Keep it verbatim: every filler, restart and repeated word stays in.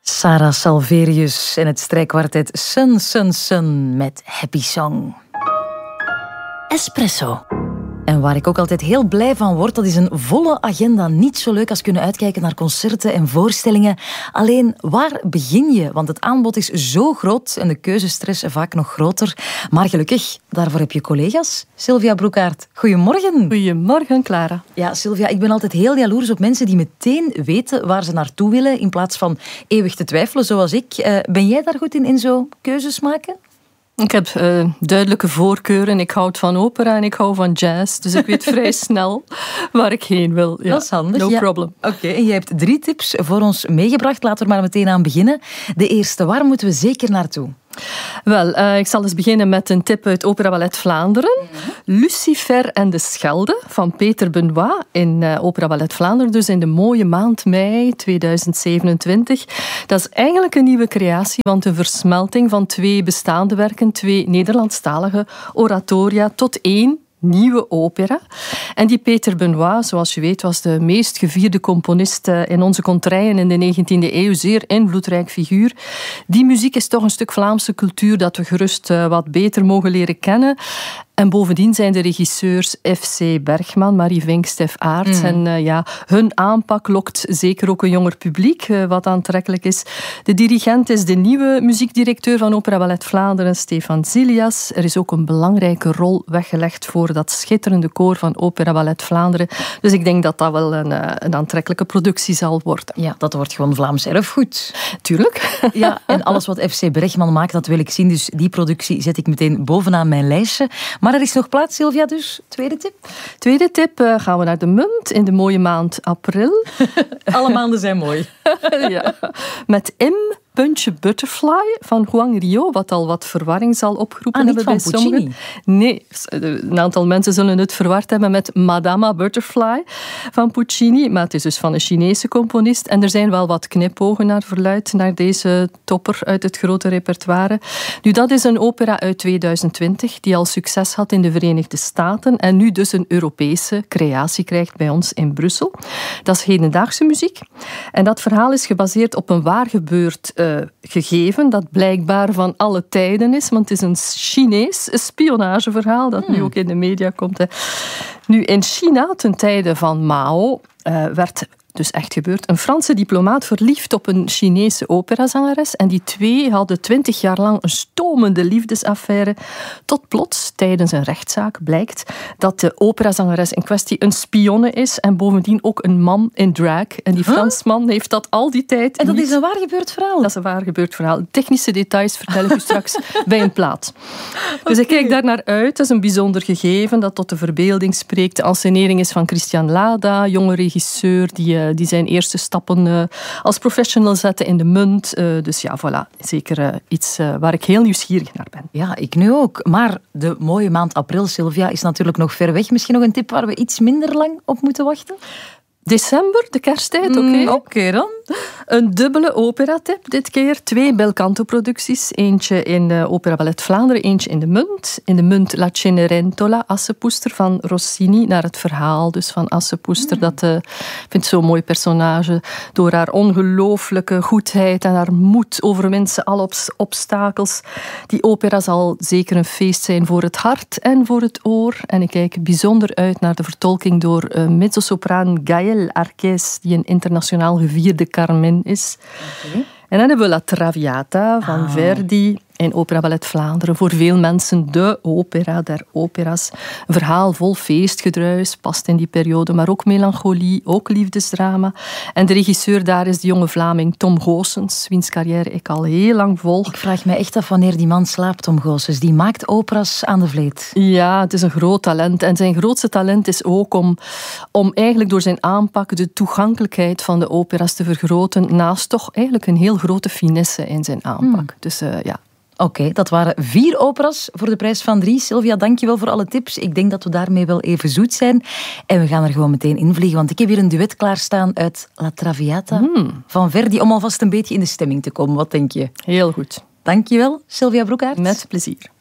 Sarah Salverius en het strijkkwartet Sun Sun Sun met Happy Song. Espresso. En waar ik ook altijd heel blij van word, dat is een volle agenda. Niet zo leuk als kunnen uitkijken naar concerten en voorstellingen. Alleen, waar begin je? Want het aanbod is zo groot en de keuzestress vaak nog groter. Maar gelukkig, daarvoor heb je collega's. Sylvia Broekaert, goedemorgen. Goedemorgen, Clara. Ja, Sylvia, ik ben altijd heel jaloers op mensen die meteen weten waar ze naartoe willen, in plaats van eeuwig te twijfelen, zoals ik. Uh, ben jij daar goed in, in zo keuzes maken? Ik heb uh, duidelijke voorkeuren. Ik houd van opera en ik hou van jazz. Dus ik weet vrij snel waar ik heen wil. Ja, dat is handig. No ja. problem. Oké, okay, en jij hebt drie tips voor ons meegebracht. Laten we maar meteen aan beginnen. De eerste, waar moeten we zeker naartoe? Wel, uh, ik zal eens beginnen met een tip uit Opera Ballet Vlaanderen. Mm-hmm. Lucifer en de Schelde van Peter Benoit in uh, Opera Ballet Vlaanderen. Dus in de mooie maand mei tweeduizend zevenentwintig. Dat is eigenlijk een nieuwe creatie, want een versmelting van twee bestaande werken, twee Nederlandstalige oratoria tot één nieuwe opera. En die Peter Benoit, zoals je weet, was de meest gevierde componist in onze contraien in de negentiende eeuw. Zeer invloedrijk figuur. Die muziek is toch een stuk Vlaamse cultuur dat we gerust wat beter mogen leren kennen. En bovendien zijn de regisseurs F C Bergman, Marie Vink, Stef Aerts. Mm. En uh, ja, hun aanpak lokt zeker ook een jonger publiek, uh, wat aantrekkelijk is. De dirigent is de nieuwe muziekdirecteur van Opera Ballet Vlaanderen, Stefan Zilias. Er is ook een belangrijke rol weggelegd voor dat schitterende koor van Opera Ballet Vlaanderen. Dus ik denk dat dat wel een, uh, een aantrekkelijke productie zal worden. Ja, dat wordt gewoon Vlaams erfgoed. Tuurlijk. Ja, en alles wat F C Bergman maakt, dat wil ik zien. Dus die productie zet ik meteen bovenaan mijn lijstje. Maar er is nog plaats, Sylvia, dus tweede tip? Tweede tip, uh, gaan we naar de Munt in de mooie maand april. Alle maanden zijn mooi. Ja. Met Im Puntje Butterfly van Huang Rio, wat al wat verwarring zal opgeroepen ah, hebben bij Puccini. sommigen. Nee, een aantal mensen zullen het verward hebben met Madama Butterfly van Puccini, maar het is dus van een Chinese componist. En er zijn wel wat knipogen naar verluidt naar deze topper uit het grote repertoire. Nu, dat is een opera uit tweeduizend twintig die al succes had in de Verenigde Staten en nu dus een Europese creatie krijgt bij ons in Brussel. Dat is hedendaagse muziek. En dat verhaal is gebaseerd op een waar gebeurd uh, gegeven dat blijkbaar van alle tijden is, want het is een Chinees spionageverhaal dat hmm. nu ook in de media komt. Hè. Nu, in China, ten tijde van Mao, uh, werd dus echt gebeurd, een Franse diplomaat verliefd op een Chinese operazangeres en die twee hadden twintig jaar lang een stomende liefdesaffaire, tot plots, tijdens een rechtszaak, blijkt dat de operazangeres in kwestie een spionne is en bovendien ook een man in drag. En die Fransman huh? heeft dat al die tijd En dat niet... is een waar gebeurd verhaal? Dat is een waar gebeurd verhaal. Technische details vertel ik u straks bij een plaat. Dus okay. ik kijk daar naar uit. Dat is een bijzonder gegeven dat tot de verbeelding spreekt. De ansenering is van Christian Lada, jonge regisseur die die zijn eerste stappen uh, als professional zetten in de Munt. Uh, dus ja, voilà. Zeker uh, iets uh, waar ik heel nieuwsgierig naar ben. Ja, ik nu ook. Maar de mooie maand april, Sylvia, is natuurlijk nog ver weg. Misschien nog een tip waar we iets minder lang op moeten wachten? December, de kersttijd, oké. Okay. Mm, oké okay dan. Een dubbele operatip dit keer. Twee belcanto-producties. Eentje in de Opera Ballet Vlaanderen, eentje in de Munt. In de Munt La Cenerentola, Assepoester van Rossini, naar het verhaal dus van Assepoester. Mm. Dat uh, vind zo'n mooi personage. Door haar ongelooflijke goedheid en haar moed overwint ze alle obstakels. Die opera zal zeker een feest zijn voor het hart en voor het oor. En ik kijk bijzonder uit naar de vertolking door uh, mezzosopraan Gaël Arquez, die een internationaal gevierde Carmen is. Okay. En dan hebben we La Traviata van ah. Verdi in Opera Ballet Vlaanderen. Voor veel mensen de opera der opera's. Een verhaal vol feestgedruis, past in die periode, maar ook melancholie, ook liefdesdrama. En de regisseur daar is de jonge Vlaming Tom Goossens, wiens carrière ik al heel lang volg. Ik vraag me echt af wanneer die man slaapt, Tom Goossens. Die maakt operas aan de vleet. Ja, het is een groot talent. En zijn grootste talent is ook om, om eigenlijk door zijn aanpak de toegankelijkheid van de opera's te vergroten, naast toch eigenlijk een heel grote finesse in zijn aanpak. Hmm. Dus uh, ja. Oké, okay, dat waren vier operas voor de prijs van drie. Sylvia, dankjewel voor alle tips. Ik denk dat we daarmee wel even zoet zijn. En we gaan er gewoon meteen in vliegen, want ik heb hier een duet klaarstaan uit La Traviata mm. van Verdi, om alvast een beetje in de stemming te komen. Wat denk je? Heel goed. Dankjewel, Sylvia Broekaert. Met plezier.